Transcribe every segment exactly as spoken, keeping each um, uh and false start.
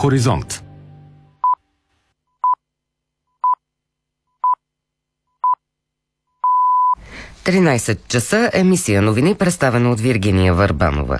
Хоризонт. тринайсет часа, емисия новини, представена от Виргиния Върбанова.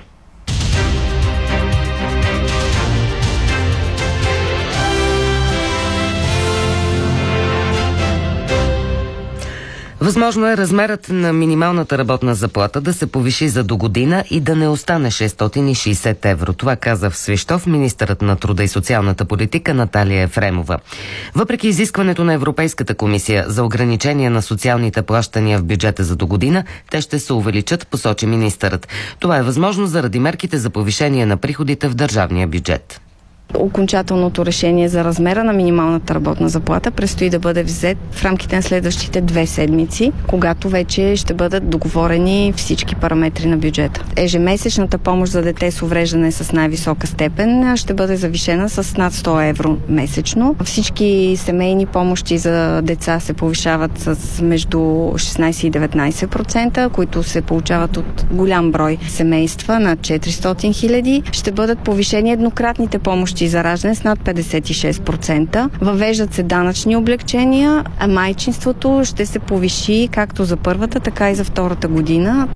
Възможно е размерът на минималната работна заплата да се повиши за до година и да не остане шестстотин и шейсет евро. Това каза в Свищов министърът на труда и социалната политика Наталия Ефремова. Въпреки изискването на Европейската комисия за ограничение на социалните плащания в бюджета за до година, те ще се увеличат, посочи министърът. Това е възможно заради мерките за повишение на приходите в държавния бюджет. Окончателното решение за размера на минималната работна заплата предстои да бъде взет в рамките на следващите две седмици, когато вече ще бъдат договорени всички параметри на бюджета. Ежемесечната помощ за дете с увреждане с най-висока степен ще бъде завишена с над сто евро месечно. Всички семейни помощи за деца се повишават с между шестнайсет и деветнайсет процента, които се получават от голям брой семейства, над четиристотин хиляди. Ще бъдат повишени еднократните помощи за раждане с над петдесет и шест процента. Въвеждат се данъчни облекчения, а майчинството ще се повиши както за първата, така и за втората година.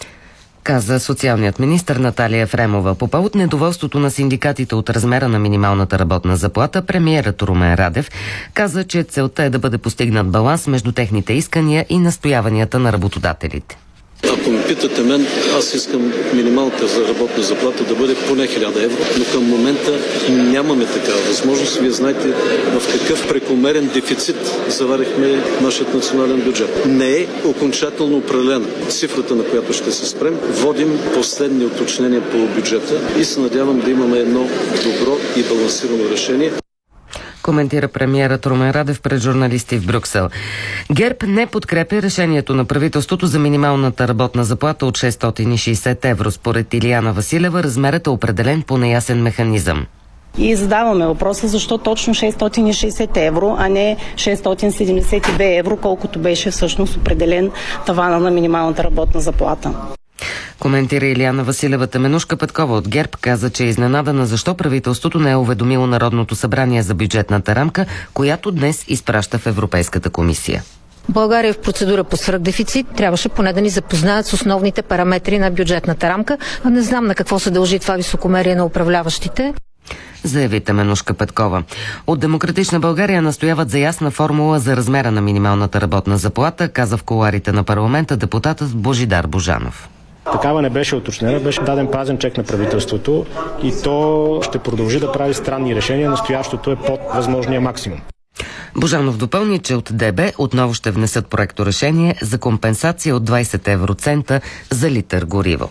Каза социалният министър Наталия Ефремова. По повод недоволството на синдикатите от размера на минималната работна заплата, премиерът Румен Радев каза, че целта е да бъде постигнат баланс между техните искания и настояванията на работодателите. Ако ме питате мен, аз искам минималната за работна заплата да бъде поне хиляда евро, но към момента нямаме такава възможност. Вие знаете в какъв прекомерен дефицит заварихме нашият национален бюджет. Не е окончателно определена цифрата, на която ще се спрем. Водим последни уточнения по бюджета и се надявам да имаме едно добро и балансирано решение. Коментира премиерът Румен Радев пред журналисти в Брюксел. ГЕРБ не подкрепя решението на правителството за минималната работна заплата от шестстотин и шейсет евро. Според Илияна Василева, размерът е определен по неясен механизъм. И задаваме въпроса защо точно шестстотин и шейсет евро, а не шестстотин седемдесет и две евро, колкото беше всъщност определен тавана на минималната работна заплата. Коментира Илияна Василева. Теменушка Петкова от ГЕРБ каза, че е изненадана защо правителството не е уведомило Народното събрание за бюджетната рамка, която днес изпраща в Европейската комисия. България е в процедура по свръхдефицит. Трябваше поне да ни запознаят с основните параметри на бюджетната рамка. А не знам на какво се дължи това високомерие на управляващите. Заяви Теменушка Петкова. От Демократична България настояват за ясна формула за размера на минималната работна заплата, каза в кулоарите на парламента депутатът Божидар Божанов. Такава не беше уточнена, беше даден празен чек на правителството и то ще продължи да прави странни решения. Настоящото е под възможния максимум. Божанов допълни, че от ДБ отново ще внесат проекторешение за компенсация от двайсет евроцента за литър гориво.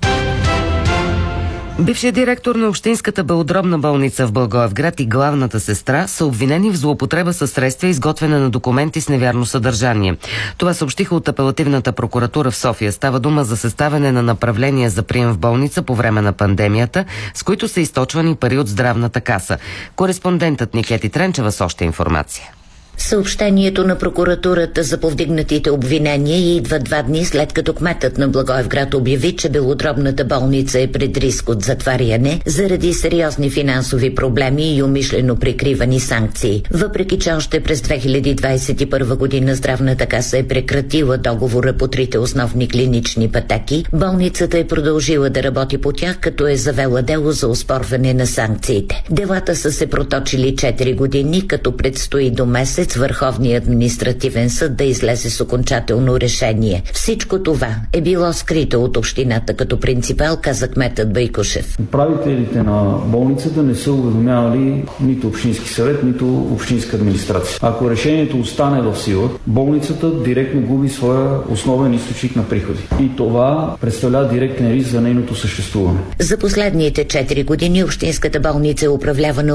Бившият директор на Общинската белодробна болница в Благоевград и главната сестра са обвинени в злоупотреба със средства и изготвяне на документи с невярно съдържание. Това съобщиха от Апелативната прокуратура в София. Става дума за съставяне на направления за прием в болница по време на пандемията, с които са източвани пари от здравната каса. Кореспондентът Никети Тренчева с още информация. Съобщението на прокуратурата за повдигнатите обвинения идва два дни след като кметът на Благоевград обяви, че белодробната болница е пред риск от затваряне заради сериозни финансови проблеми и умишлено прикривани санкции. Въпреки че още през две хиляди двайсет и първа година здравната каса е прекратила договора по трите основни клинични пътеки, болницата е продължила да работи по тях, като е завела дело за оспорване на санкциите. Делата са се проточили четири години, като предстои до месец Върховния административен съд да излезе с окончателно решение. Всичко това е било скрито от общината като принципал, каза кметът Байкушев. Управителите на болницата не са уведомявали нито общински съвет, нито общинска администрация. Ако решението остане в сила, болницата директно губи своя основен източник на приходи. И това представлява директен риск за нейното съществуване. За последните четири години общинската болница е управлявана